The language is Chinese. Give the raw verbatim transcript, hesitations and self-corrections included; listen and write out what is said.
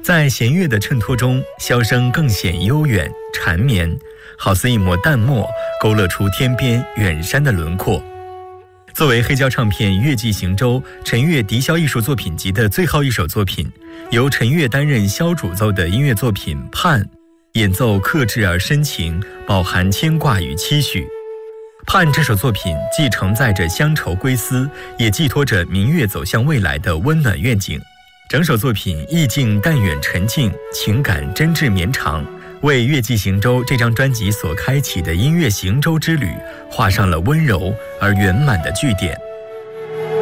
在弦乐的衬托中，箫声更显悠远缠绵，好似一抹淡墨，勾勒出天边远山的轮廓。作为黑胶唱片《乐伎行舟》陈乐笛箫艺术作品集的最后一首作品，由陈乐担任箫主奏的音乐作品《盼》，演奏克制而深情，饱含牵挂与期许。《盼》这首作品既承载着乡愁归思，也寄托着民乐走向未来的温暖愿景。整首作品意境淡远沉静，情感真挚绵长，为《乐伎行舟》这张专辑所开启的音乐行舟之旅画上了温柔而圆满的句点。